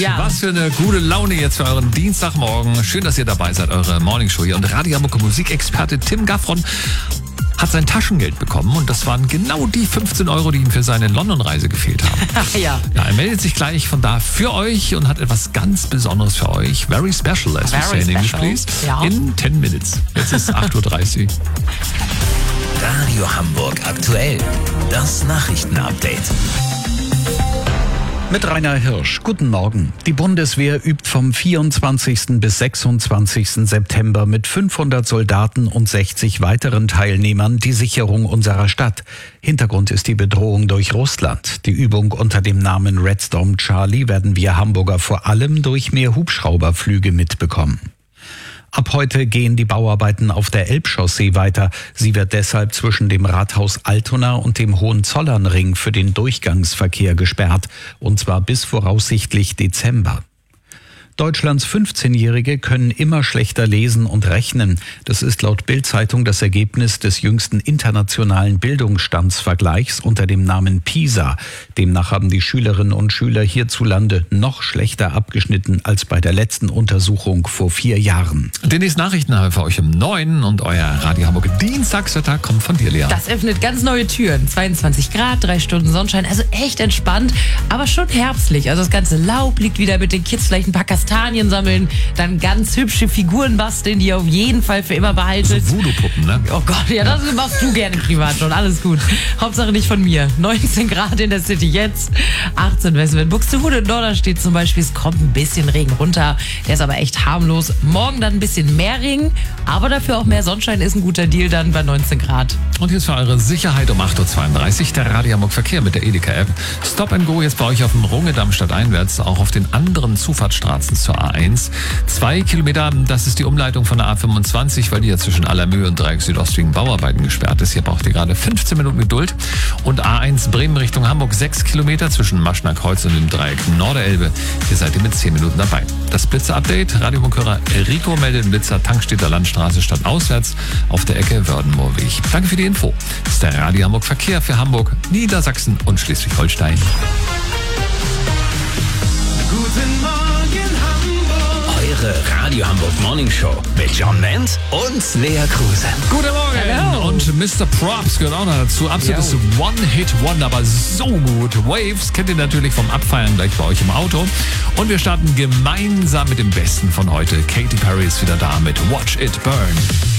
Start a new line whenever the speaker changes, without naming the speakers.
Ja.
Was für eine gute Laune jetzt für euren Dienstagmorgen. Schön, dass ihr dabei seid, eure Morningshow hier. Und Radio Hamburg Musikexperte Tim Gaffron hat sein Taschengeld bekommen und das waren genau die 15 €, die ihm für seine London-Reise gefehlt haben.
Ja.
Ja, er meldet sich gleich von da für euch und hat etwas ganz Besonderes für euch. Very special, as we say in English, please.
Ja.
In 10 minutes. Jetzt ist 8:30 Uhr.
Radio Hamburg aktuell. Das Nachrichtenupdate.
Mit Rainer Hirsch. Guten Morgen. Die Bundeswehr übt vom 24. bis 26. September mit 500 Soldaten und 60 weiteren Teilnehmern die Sicherung unserer Stadt. Hintergrund ist die Bedrohung durch Russland. Die Übung unter dem Namen Red Storm Charlie werden wir Hamburger vor allem durch mehr Hubschrauberflüge mitbekommen. Ab heute gehen die Bauarbeiten auf der Elbchaussee weiter. Sie wird deshalb zwischen dem Rathaus Altona und dem Hohenzollernring für den Durchgangsverkehr gesperrt. Und zwar bis voraussichtlich Dezember. Deutschlands 15-Jährige können immer schlechter lesen und rechnen. Das ist laut Bild-Zeitung das Ergebnis des jüngsten internationalen Bildungsstandsvergleichs unter dem Namen PISA. Demnach haben die Schülerinnen und Schüler hierzulande noch schlechter abgeschnitten als bei der letzten Untersuchung vor 4 Jahren.
Den nächsten Nachrichten haben wir für euch um 9 und euer Radio Hamburg Dienstagswetter kommt von dir, Lea.
Das öffnet ganz neue Türen. 22 Grad, 3 Stunden Sonnenschein, also echt entspannt, aber schon herbstlich. Also das ganze Laub liegt wieder mit den Kids, vielleicht ein paar Kastanien sammeln, dann ganz hübsche Figuren basteln, die ihr auf jeden Fall für immer behaltet.
So Voodoo-Puppen, ne?
Oh Gott, ja, das machst du gerne privat schon, alles gut. Hauptsache nicht von mir. 19 Grad in der City jetzt, 18 Westwind. Buxtehude in Nordder steht zum Beispiel, es kommt ein bisschen Regen runter, der ist aber echt harmlos. Morgen dann ein bisschen mehr Regen, aber dafür auch mehr Sonnenschein, ist ein guter Deal dann bei 19 Grad.
Und jetzt für eure Sicherheit um 8:32 Uhr der Radio Hamburg Verkehr mit der Edeka-App. Stop and Go jetzt bei euch auf dem Rungedamm stadteinwärts, auch auf den anderen Zufahrtsstraßen zur A1. 2 Kilometer, das ist die Umleitung von der A25, weil die ja zwischen Allermöhe und Dreieck Südost wegen Bauarbeiten gesperrt ist. Hier braucht ihr gerade 15 Minuten Geduld. Und A1 Bremen Richtung Hamburg 6 Kilometer zwischen Maschner Kreuz und dem Dreieck Norderelbe. Hier seid ihr mit 10 Minuten dabei. Das Blitzer-Update. Radio Hamburg-Hörer Rico meldet den Blitzer Tankstädter Landstraße statt auswärts auf der Ecke Wördenmoorweg. Danke für die Info. Das ist der Radio Hamburg Verkehr für Hamburg, Niedersachsen und Schleswig-Holstein.
Guten Morgen Hamburg. Eure Radio Hamburg Morning Show mit John Ment und Lea Kruse.
Guten Morgen!
Hello.
Und Mr. Props gehört auch noch dazu. Absolutes One-Hit-Wonder, aber so gut. Waves kennt ihr natürlich vom Abfeiern gleich bei euch im Auto. Und wir starten gemeinsam mit dem Besten von heute. Katy Perry ist wieder da mit Watch It Burn.